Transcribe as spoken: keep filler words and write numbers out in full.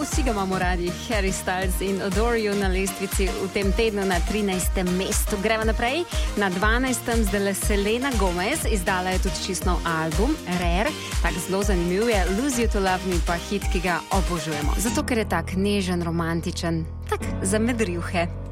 vsi ga imamo radi, Harry Styles in Adore You na lestvici v tem tednu na trinajstem mestu. Gremo naprej, na dvanajstem zdaj Selena Gomez, izdala je tudi čisto nov album, Rare, tak zelo zanimiv je, Lose You to Love Me pa hit, ki ga obožujemo, zato ker je tak nežen, romantičen, tak za medrivhe.